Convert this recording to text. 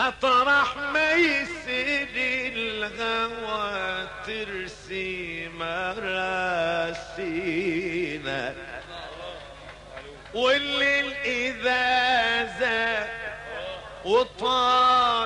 مطرح ما يسير الهوى ترسي مراسينا، والليل إذا زاد وطال